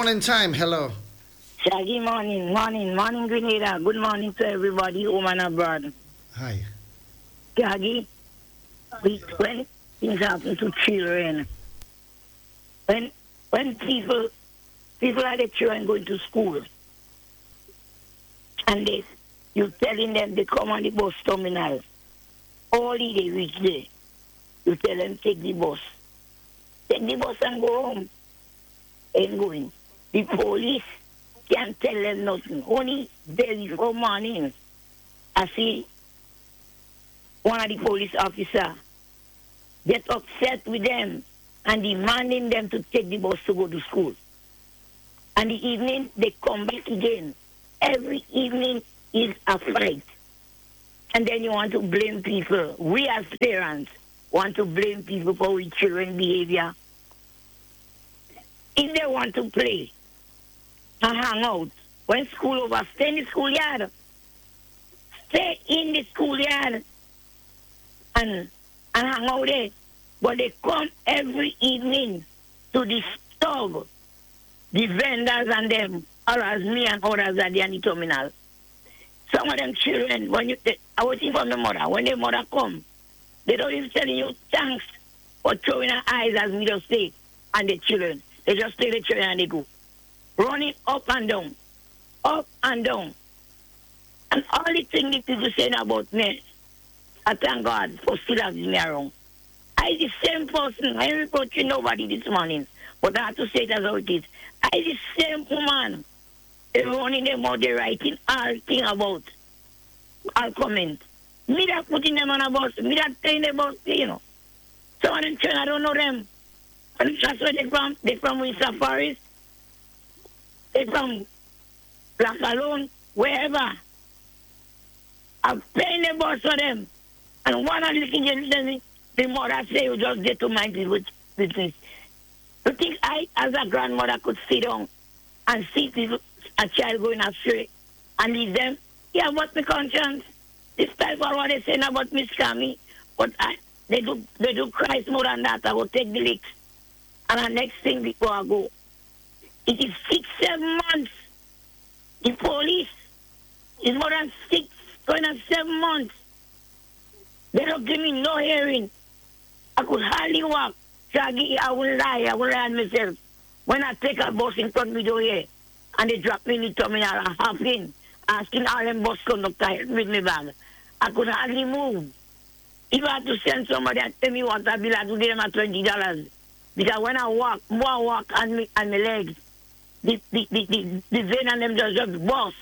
morning time. Hello. Shaggy morning, Grenada. Good morning to everybody, home and abroad. Hi. Shaggy, when things happen to children, when when people are the children going to school, and you telling them they come on the bus terminal, only they reach there, you tell them take the bus and go home, ain't going. The police can't tell them nothing. Only day before morning, I see one of the police officer get upset with them and demanding them to take the bus to go to school. And the evening they come back again. Every evening is a fight. And then you want to blame people. We as parents want to blame people for our children's behavior. If they want to play and hang out, when school over, stay in the schoolyard. Stay in the schoolyard and hang out there. But they come every evening to disturb the vendors and them, or as me and others at the terminal. Some of them children, I was in from the mother, when the mother come, they don't even telling you thanks for throwing her eyes, as we just say, and the children. They just take the children and they go. Running up and down, up and down. And all the things that people saying about me, I thank God for still having me around. I the same person. I ain't reproaching nobody this morning. But I have to say it as how it is. I the same woman. They running them out, they writing all thing about. All comment. Me that putting them on a bus. Me that saying about, Some of them children, I don't know them. And that's where they from. They from Windsor Forest. They from Black Alone, wherever. I'm paying the bus for them. And one of the things the mother say you just get to mind with business. You think I, as a grandmother, could sit down and see people, a child going astray and leave them? Yeah, what's my conscience? This type of what they saying about Miss Cammy, but they do Christ more than that. I will take the licks. And the next thing before I go, it is 6-7 months. The police is more than 7 months. They don't give me no hearing. I could hardly walk. Shaggy, I will lie myself. When I take a bus in front of me door here, and they drop me in the terminal, I hop in, asking all them bus conductor help with me bag. I could hardly move. If I had to send somebody and tell me what I bill, I to give them at $20. Because when I walk, more walk on my legs, the vein on them just bust.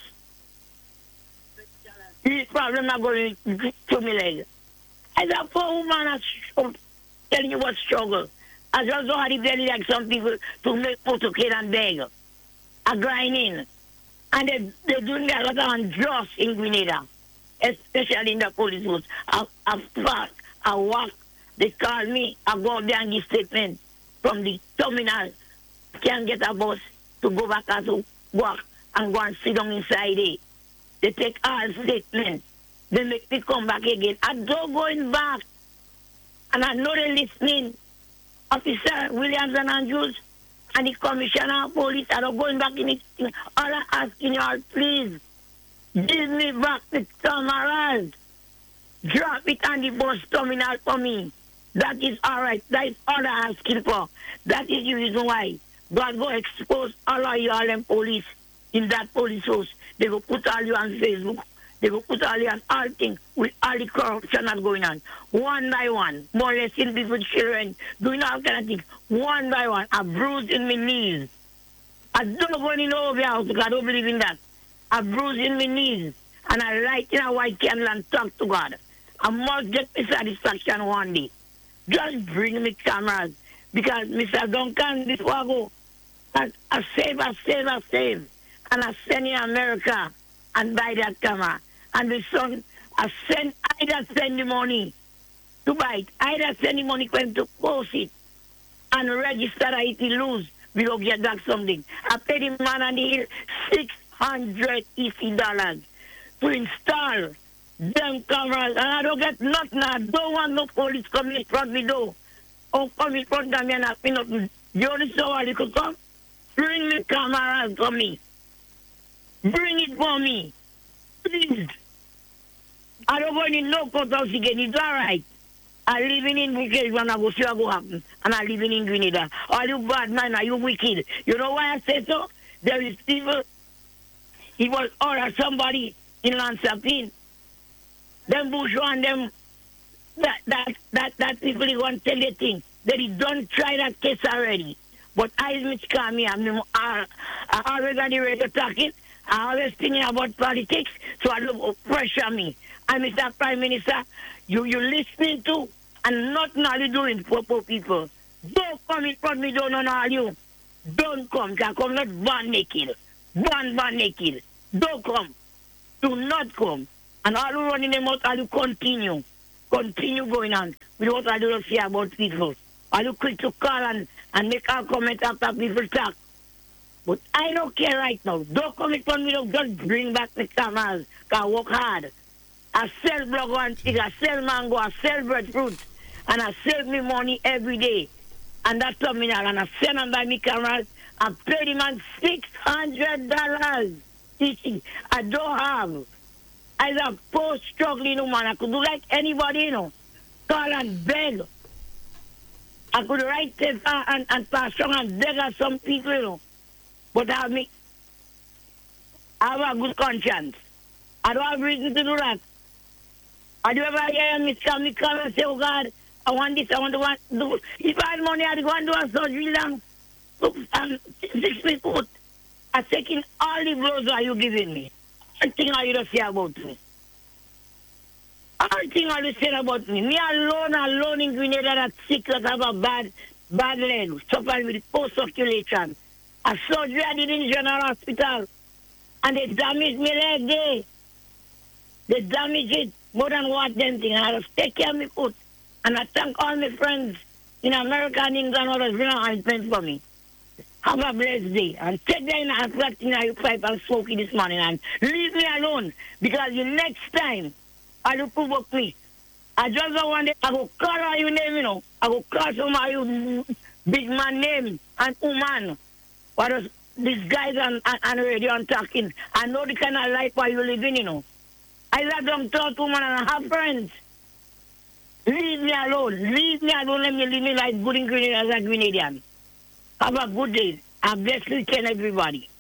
This problem are going to my leg. As a poor woman, I'm telling you what struggle. I just don't have the belly like some people to make photocade and beg. I grinding. And they're doing that a lot of unjust in Grenada, especially in the police force. I walk, they call me, I go up there and give statement from the terminal. Can't get a bus to go back and to work and go and sit down inside it. They take all statements. They make me come back again. I don't going back. And I know they're listening. Officer Williams and Andrews and the commissioner of police are not going back in it. All I'm asking you all, please, give me back the cameras. Drop it on the bus terminal for me. That is all right. That is all I'm asking for. That is the reason why God will expose all of you all them police in that police force. They will put all you on Facebook. They will put all you on all things with all the corruption that's going on. One by one, more or less in people's children, doing all kind of things. One by one, a bruise in my knees. I don't go in over house because I don't believe in that. A bruise in my knees. And I light in a white candle and talk to God. I must get my satisfaction one day. Just bring me cameras. Because Mr. Duncan, this will go. I save. And I send in America and buy that camera. And the son, either send the money to buy it, either send the money for him to post it and register that if he lose, we will get back something. I paid the man on the hill $650 to install them cameras, and I don't get nothing. I don't want no police coming in front of me, though. Or come in front of me and ask me nothing. You only saw what you could come? Bring me cameras for me. Bring it for me. Please. I don't want to know courthouse again. It's all right. I living in wicked when I go see what go happen. And I living in Grenada. Are you bad man? Are you wicked? You know why I say so? There is people. He was order somebody in Lansapin. Them bourgeois and them that people they want to tell you thing. That he don't try that case already. But I Mitch me, I always on the radio talking. I always thinking about politics. So I look pressure me. And Mr. Prime Minister, you listening to and nothing are you doing for poor people. Don't come in front of me, don't know all you. Don't come, can come not born naked. Born naked. Don't come. Do not come. And all you running them out, all you continue. Continue going on with what I don't fear about people. Are you quick to call and make a comment after people talk? But I don't care right now. Don't come in front of me, don't just bring back the cameras. Can work hard. I sell block one thing, I sell mango, I sell breadfruit, and I sell me money every day. And that terminal, and I send and buy me cameras. I pay the man $600 each. I don't have. As a poor struggling woman, I could do like anybody, you know. Call and beg. I could write this and pass on and beg at some people, you know. But I have a good conscience. I don't have reason to do that. I do ever hear me come and say, oh God, I want this, I want to do. If I had money, I'd go and do a surgery long. 6 feet foot. I'm taking all the blows that you giving me. Everything I you say about me. Everything I you say about me. Me alone in Grenada that sick that have a bad leg, suffering with post circulation. A surgery I did in General Hospital. And they damaged me leg there. They damaged it more than what them thing. I have to take care of my foot. And I thank all my friends in America and England who have been on hand for me. Have a blessed day. And take them and flat in your pipe and smoke it this morning. And leave me alone. Because the next time, I'll provoke me. I just don't want it. I go call out your name, you know. I go call some of you big man name and woman. What is these guys on radio and talking? I know the kind of life where you living, you know. I don't talk woman and I have friends. Leave me alone. Leave me alone. Let me live me like good in Grenada as a Grenadian. Have a good day. And blessed weekend, everybody.